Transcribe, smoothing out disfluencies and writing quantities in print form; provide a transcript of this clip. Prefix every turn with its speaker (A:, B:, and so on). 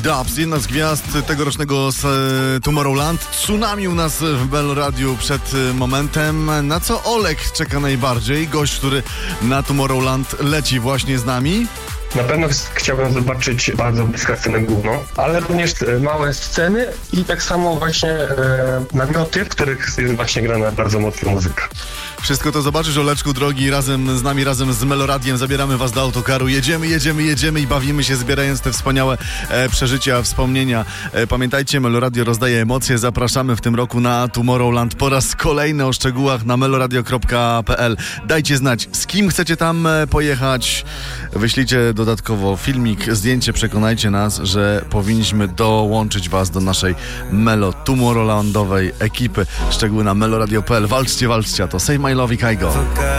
A: Dubs, jedna z gwiazd tegorocznego Tomorrowland. Tsunami u nas w Melo Radiu przed momentem. Na co Olek czeka najbardziej? Gość, który na Tomorrowland leci właśnie z nami.
B: Na pewno chciałbym zobaczyć bardzo blisko scenę główną, ale również małe sceny i tak samo właśnie namioty, w których jest właśnie grana bardzo mocna muzyka.
A: Wszystko to zobaczysz, Oleczku drogi, razem z nami, razem z Meloradiem zabieramy was do autokaru. Jedziemy i bawimy się, zbierając te wspaniałe przeżycia, wspomnienia. Pamiętajcie, Meloradio rozdaje emocje. Zapraszamy w tym roku na Tomorrowland po raz kolejny. O szczegółach na meloradio.pl. Dajcie znać, z kim chcecie tam pojechać. Wyślijcie dodatkowo filmik, zdjęcie. Przekonajcie nas, że powinniśmy dołączyć was do naszej Melo Tomorrowlandowej ekipy. Szczegóły na meloradio.pl. Walczcie, a to Say My Love i Kaigo.